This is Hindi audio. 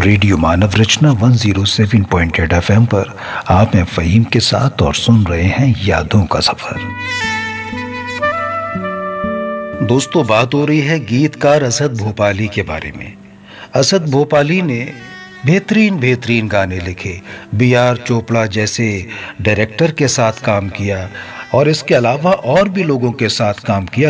रेडियो मानव रचना 107.8 एफएम पर आप हैं फ़हीम के साथ और सुन रहे हैं यादों का सफर। दोस्तों, बात हो रही है गीतकार असद भोपाली के बारे में। असद भोपाली ने बेहतरीन बेहतरीन गाने लिखे, बी.आर. चोपड़ा जैसे डायरेक्टर के साथ काम किया और इसके अलावा और भी लोगों के साथ काम किया।